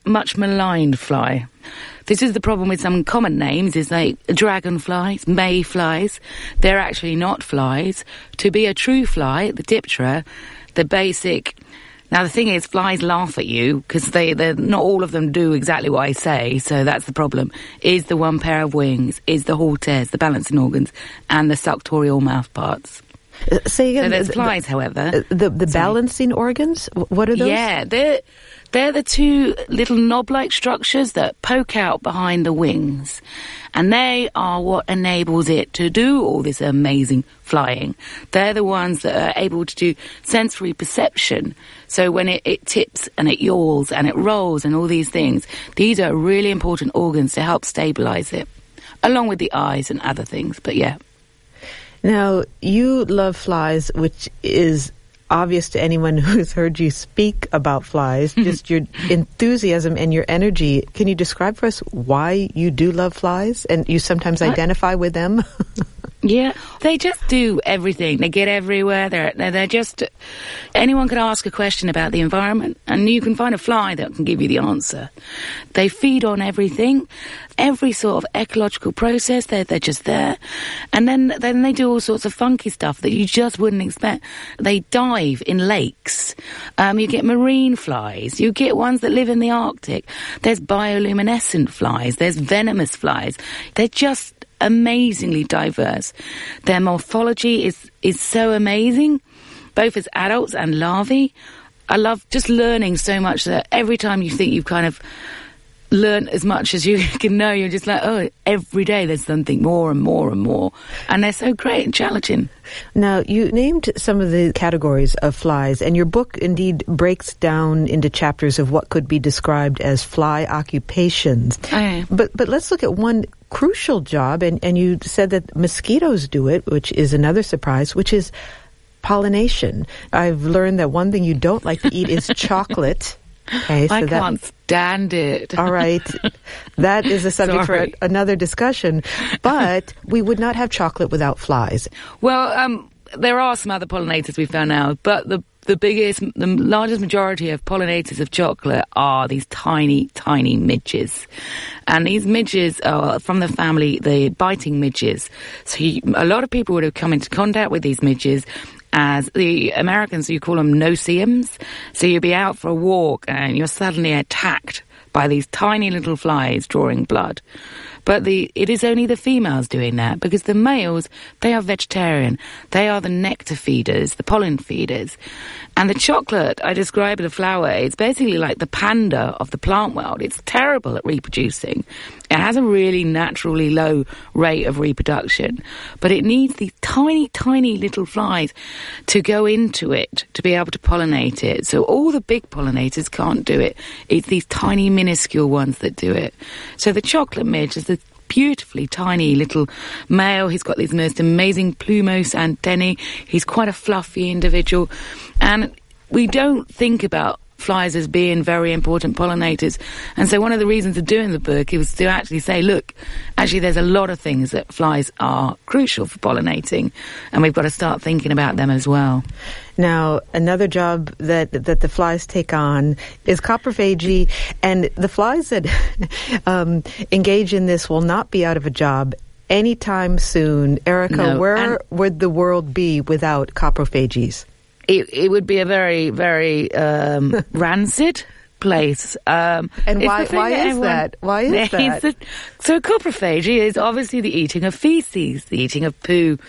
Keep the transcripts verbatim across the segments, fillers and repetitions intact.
much maligned fly. This is the problem with some common names, is like dragonflies, mayflies. They're actually not flies. To be a true fly, the Diptera, the basic... Now, the thing is, flies laugh at you because they, they're not all of them do exactly what I say, so that's the problem. Is the one pair of wings, is the halteres, the balancing organs, and the suctorial mouth parts. Uh, say again. So there's the, flies, the, however. The, the balancing organs? What are those? Yeah, they're... They're the two little knob-like structures that poke out behind the wings. And they are what enables it to do all this amazing flying. They're the ones that are able to do sensory perception. So when it, it tips and it yawls and it rolls and all these things, these are really important organs to help stabilize it, along with the eyes and other things. But yeah. Now, you love flies, which is obvious to anyone who's heard you speak about flies, just your enthusiasm and your energy. Can you describe for us why you do love flies and you sometimes what? identify with them? Yeah, they just do everything. They get everywhere. They're, they're just... Anyone can ask a question about the environment, and you can find a fly that can give you the answer. They feed on everything, every sort of ecological process. They're, they're just there. And then, then they do all sorts of funky stuff that you just wouldn't expect. They dive in lakes. Um, you get marine flies. You get ones that live in the Arctic. There's bioluminescent flies. There's venomous flies. They're just amazingly diverse. Their morphology is is so amazing, both as adults and larvae. I love just learning so much that every time you think you've kind of learned as much as you can know, you're just like, oh, every day there's something more and more and more. And they're so great and challenging. Now, you named some of the categories of flies, and your book indeed breaks down into chapters of what could be described as fly occupations. Oh, yeah. But but let's look at one crucial job, and, and you said that mosquitoes do it, which is another surprise, which is pollination. I've learned that one thing you don't like to eat is chocolate. Okay, so I that, can't stand it. All right. That is a subject Sorry. for a, another discussion. But we would not have chocolate without flies. Well, um, there are some other pollinators we found out, but the the biggest, the largest majority of pollinators of chocolate are these tiny, tiny midges. And these midges are from the family, the biting midges. So you, a lot of people would have come into contact with these midges as the Americans, you call them no-see-ums. So you'll be out for a walk and you're suddenly attacked by these tiny little flies drawing blood. But the it is only the females doing that, because the males, they are vegetarian. They are the nectar feeders, the pollen feeders. And the chocolate, I describe the flower, it's basically like the panda of the plant world. It's terrible at reproducing. It has a really naturally low rate of reproduction. But it needs these tiny, tiny little flies to go into it, to be able to pollinate it. So all the big pollinators can't do it. It's these tiny, minuscule ones that do it. So the chocolate midge is the beautifully tiny little male. He's got these most amazing plumose antennae. He's quite a fluffy individual. And we don't think about flies as being very important pollinators. And so one of the reasons of doing the book was to actually say, look, actually there's a lot of things that flies are crucial for pollinating, and we've got to start thinking about them as well. Now, another job that that the flies take on is coprophagy, and the flies that um, engage in this will not be out of a job anytime soon. Erica, No, where would the world be without coprophages? It, it would be a very, very um, rancid place. Um, and why, why is everyone, that? Why is that? The, so coprophagy is obviously the eating of feces, the eating of poo.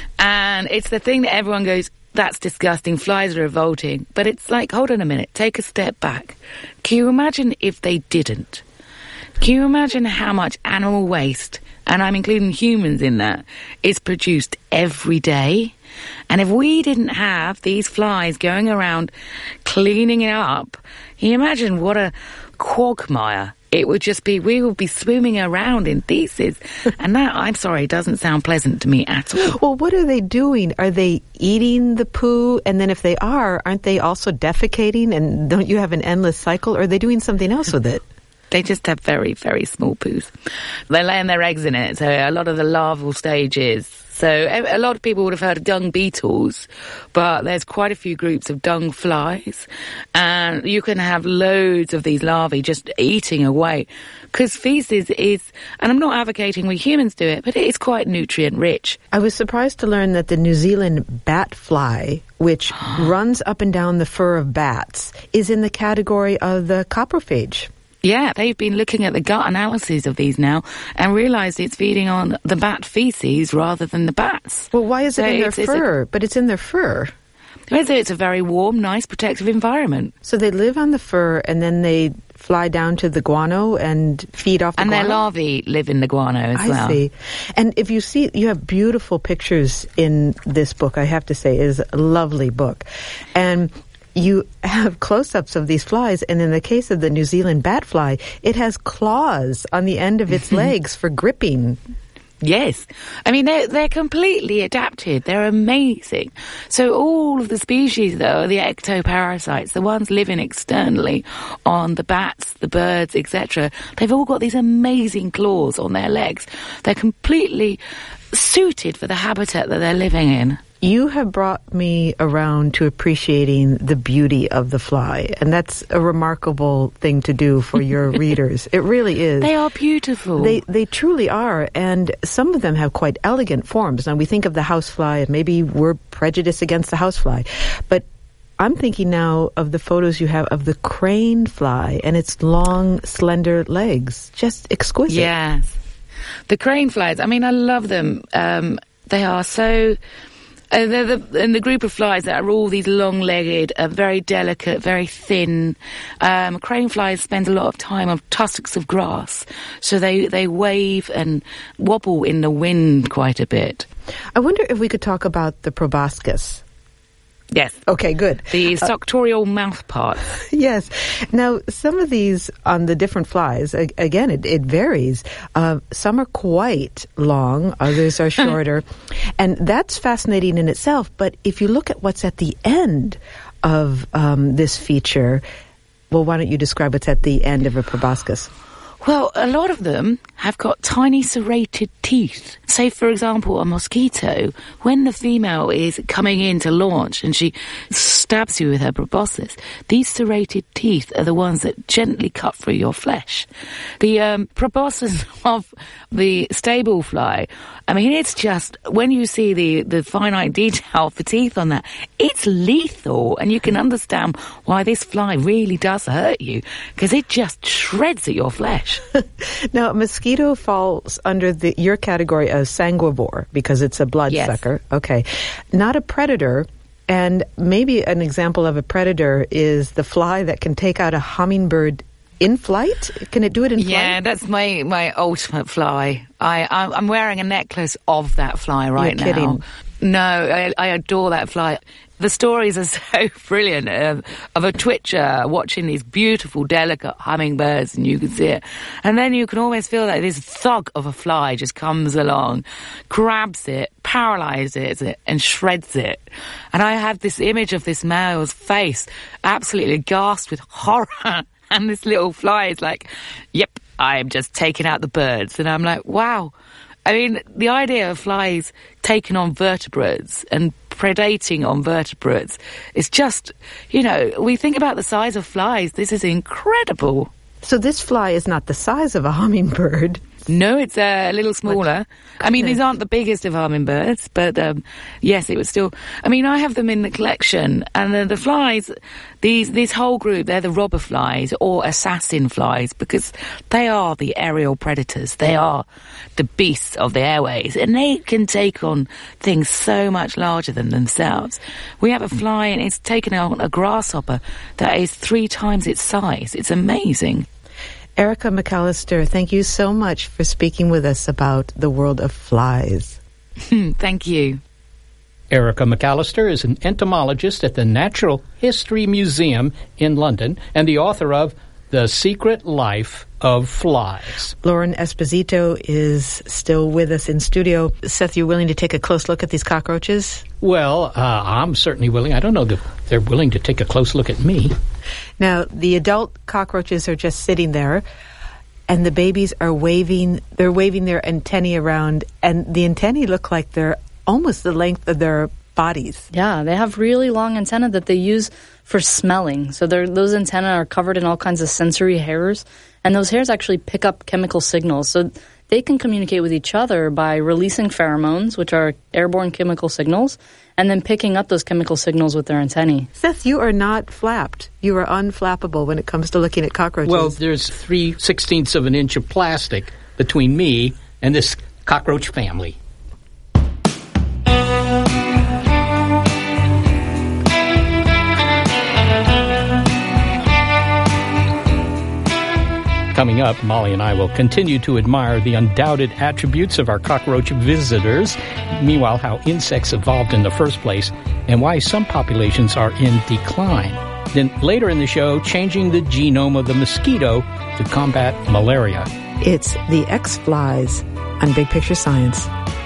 And it's the thing that everyone goes, that's disgusting, flies are revolting. But it's like, hold on a minute, take a step back. Can you imagine if they didn't? Can you imagine how much animal waste, and I'm including humans in that, is produced every day? And if we didn't have these flies going around cleaning it up, can you imagine what a quagmire it would just be? We would be swimming around in feces. And that, I'm sorry, doesn't sound pleasant to me at all. Well, what are they doing? Are they eating the poo? And then if they are, aren't they also defecating? And don't you have an endless cycle? Or are they doing something else with it? They just have very, very small poos. They're laying their eggs in it, so a lot of the larval stages. So a lot of people would have heard of dung beetles, but there's quite a few groups of dung flies, and you can have loads of these larvae just eating away. Because feces is, and I'm not advocating we humans do it, but it is quite nutrient rich. I was surprised to learn that the New Zealand bat fly, which runs up and down the fur of bats, is in the category of the coprophage. Yeah, they've been looking at the gut analyses of these now and realised it's feeding on the bat feces rather than the bats. Well, why is it so in their it's, fur? It's a, but it's in their fur. It's a very warm, nice, protective environment. So they live on the fur and then they fly down to the guano and feed off the and guano? And their larvae live in the guano as I well. I see. And if you see, you have beautiful pictures in this book, I have to say. It is a lovely book. And you have close-ups of these flies, and in the case of the New Zealand bat fly, it has claws on the end of its legs for gripping. Yes. I mean, they're, they're completely adapted. They're amazing. So all of the species, though, the ectoparasites, the ones living externally on the bats, the birds, et cetera, they've all got these amazing claws on their legs. They're completely suited for the habitat that they're living in. You have brought me around to appreciating the beauty of the fly, and that's a remarkable thing to do for your readers. It really is. They are beautiful. They they truly are, and some of them have quite elegant forms. Now, we think of the housefly, and maybe we're prejudiced against the housefly, but I'm thinking now of the photos you have of the crane fly and its long, slender legs. Just exquisite. Yes. The crane flies, I mean, I love them. Um, they are so... Uh, they're the, in the group of flies that are all these long-legged, uh, very delicate, very thin. Um, crane flies spend a lot of time on tusks of grass, so they, they wave and wobble in the wind quite a bit. I wonder if we could talk about the proboscis. Yes. Okay, good. The suctorial uh, mouth part. Yes. Now, some of these on the different flies, again, it, it varies. Uh, some are quite long, others are shorter. And that's fascinating in itself. But if you look at what's at the end of um, this feature, well, why don't you describe what's at the end of a proboscis? Well, a lot of them have got tiny serrated teeth. Say, for example, a mosquito, when the female is coming in to launch and she stabs you with her proboscis, these serrated teeth are the ones that gently cut through your flesh. The um, proboscis of the stable fly, I mean, it's just, when you see the, the finite detail of the teeth on that, it's lethal, and you can understand why this fly really does hurt you, because it just shreds at your flesh. Now, a mosquito falls under the your category as sanguivore because it's a bloodsucker. Yes. Okay. Not a predator. And maybe an example of a predator is the fly that can take out a hummingbird in flight. Can it do it in flight? Yeah, that's my, my ultimate fly. I, I'm, I'm wearing a necklace of that fly right You're now. Kidding. No, I, I adore that fly. The stories are so brilliant of, of a twitcher watching these beautiful, delicate hummingbirds, and you can see it. And then you can almost feel that this thug of a fly just comes along, grabs it, paralyzes it, and shreds it. And I have this image of this male's face, absolutely gasped with horror. And this little fly is like, yep, I'm just taking out the birds. And I'm like, wow. I mean, the idea of flies taking on vertebrates and predating on vertebrates is just, you know, we think about the size of flies. This is incredible. So this fly is not the size of a hummingbird. No, it's uh, a little smaller. I mean, these aren't the biggest of hummingbirds, but um, yes, it was still... I mean, I have them in the collection, and the, the flies, these this whole group, they're the robber flies or assassin flies, because they are the aerial predators. They are the beasts of the airways, and they can take on things so much larger than themselves. We have a fly, and it's taken on a grasshopper that is three times its size. It's amazing. Erica McAllister, thank you so much for speaking with us about the world of flies. Thank you. Erica McAllister is an entomologist at the Natural History Museum in London and the author of The Secret Life of Flies. Lauren Esposito is still with us in studio. Seth, you willing to take a close look at these cockroaches? Well, uh, I'm certainly willing. I don't know if they're willing to take a close look at me. Now, the adult cockroaches are just sitting there. and the babies are waving, they're waving their antennae around, and the antennae look like they're almost the length of their bodies. Yeah, they have really long antennae that they use for smelling. So those antennae are covered in all kinds of sensory hairs, and those hairs actually pick up chemical signals. So they can communicate with each other by releasing pheromones, which are airborne chemical signals, and then picking up those chemical signals with their antennae. Seth, you are not flapped. You are unflappable when it comes to looking at cockroaches. Well, there's three sixteenths of an inch of plastic between me and this cockroach family. Coming up, Molly and I will continue to admire the undoubted attributes of our cockroach visitors, meanwhile how insects evolved in the first place, and why some populations are in decline. Then later in the show, changing the genome of the mosquito to combat malaria. It's the X-Flies on Big Picture Science.